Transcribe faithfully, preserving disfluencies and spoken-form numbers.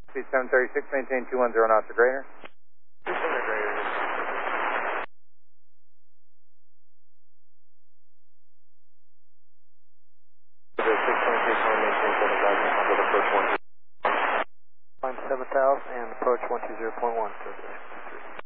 Speed seven thirty-six, maintain two one zero knots or greater. two one zero greater. six twenty-six, maintain seven thousand, approach one two. Line seven thousand and approach one two zero point one, sir.